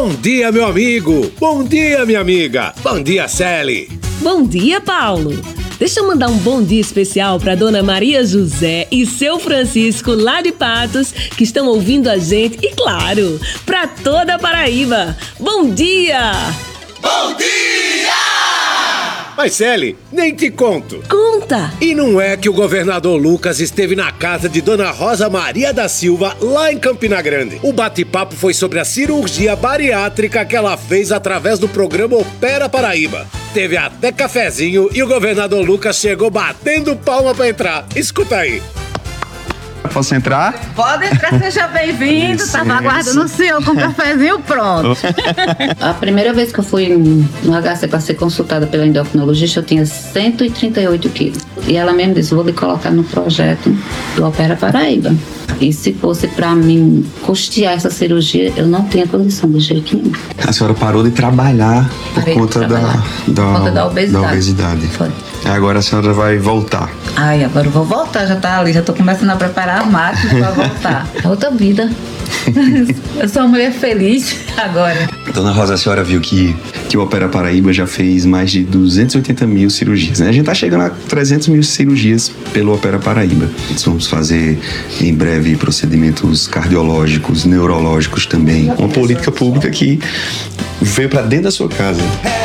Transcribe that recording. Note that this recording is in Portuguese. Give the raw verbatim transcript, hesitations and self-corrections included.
Bom dia, meu amigo! Bom dia, minha amiga! Bom dia, Celi! Bom dia, Paulo! Deixa eu mandar um bom dia especial para Dona Maria José e seu Francisco lá de Patos, que estão ouvindo a gente, e claro, para toda a Paraíba. Bom dia! Bom dia! Mas, Celi, nem te conto. Conta! E não é que o governador Lucas esteve na casa de Dona Rosa Maria da Silva, lá em Campina Grande. O bate-papo foi sobre a cirurgia bariátrica que ela fez através do programa Opera Paraíba. Teve até cafezinho e o governador Lucas chegou batendo palma pra entrar. Escuta aí. Posso entrar? Pode entrar, seja bem-vindo. Tava aguardando o senhor com o cafezinho pronto. A primeira vez que eu fui no H C para ser consultada pela endocrinologista, eu tinha cento e trinta e oito quilos. E ela mesmo disse, vou lhe colocar no projeto do Opera Paraíba. E se fosse para mim custear essa cirurgia, eu não tinha condição de jeito nenhum. A senhora parou de trabalhar por Parei conta, de trabalhar. Da, da, Por conta da obesidade. da obesidade. Foi. Agora a senhora vai voltar. Ai, agora eu vou voltar, já tá ali, já tô começando a preparar a máquina para voltar. É outra vida. Eu sou uma mulher feliz agora. Dona Rosa, a senhora viu que, que o Opera Paraíba já fez mais de duzentas e oitenta mil cirurgias, né? A gente tá chegando a trezentas mil cirurgias pelo Opera Paraíba. Nós vamos fazer em breve procedimentos cardiológicos, neurológicos também. Uma política pública que veio para dentro da sua casa.